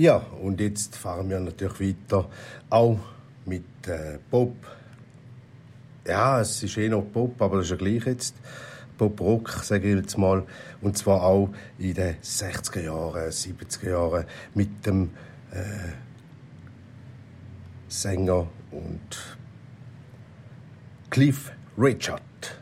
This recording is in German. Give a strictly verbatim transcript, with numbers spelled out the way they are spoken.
Ja, und jetzt fahren wir natürlich weiter, auch mit äh, Pop. Ja, es ist eh noch Pop, aber das ist ja gleich jetzt. Pop-Rock, sage ich jetzt mal. Und zwar auch in den sechziger Jahren, siebziger Jahren mit dem äh, Sänger und Cliff Richard.